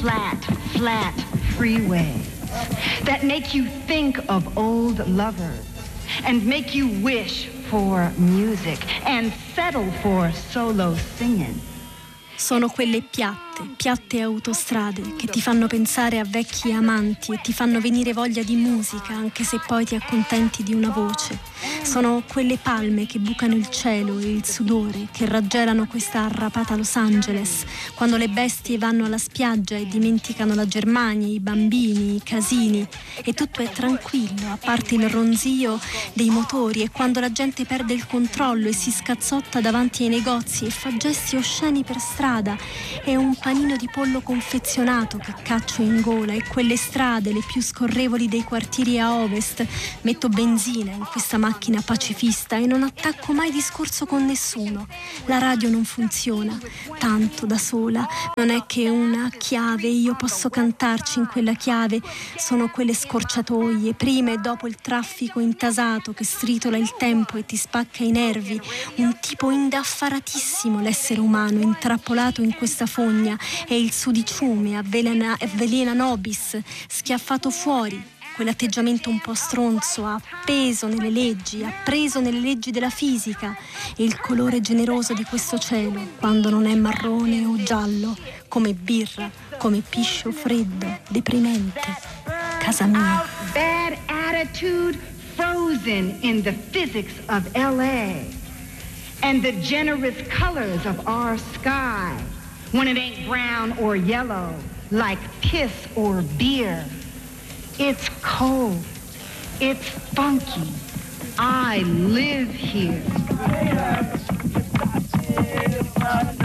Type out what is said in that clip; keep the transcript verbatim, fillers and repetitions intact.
flat, flat freeways that make you think of old lovers and make you wish for music and settle for solo singing. Sono quelle piatte, piatte autostrade che ti fanno pensare a vecchi amanti e ti fanno venire voglia di musica anche se poi ti accontenti di una voce. Sono quelle palme che bucano il cielo e il sudore che raggelano questa arrapata Los Angeles quando le bestie vanno alla spiaggia e dimenticano la Germania, i bambini, i casini e tutto è tranquillo a parte il ronzio dei motori e quando la gente perde il controllo e si scazzotta davanti ai negozi e fa gesti osceni per strada e un panino di pollo confezionato che caccio in gola e quelle strade le più scorrevoli dei quartieri a ovest. Metto benzina in questa macchina pacifista e non attacco mai discorso con nessuno. La radio non funziona, tanto da sola, non è che una chiave, io posso cantarci in quella chiave, sono quelle scorciatoie, prima e dopo il traffico intasato che stritola il tempo e ti spacca i nervi, un tipo indaffaratissimo l'essere umano intrappolato in questa fogna e il sudiciume avvelena, avvelena nobis schiaffato fuori, quell'atteggiamento un po' stronzo appeso nelle leggi, appreso nelle leggi della fisica e il colore generoso di questo cielo quando non è marrone o giallo come birra, come piscio freddo, deprimente, casa mia. Bad attitude frozen in the physics of L A and the generous colors of our sky when it ain't brown or yellow like piss or beer. It's cold. It's funky. I live here.